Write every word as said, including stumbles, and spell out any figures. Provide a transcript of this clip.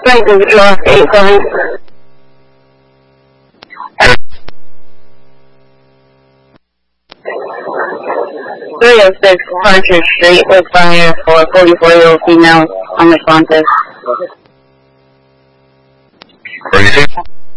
Thank you, Lost eight seven. three oh six Harcher Street with fire for forty-four-year-old female unresponsive. What do you say?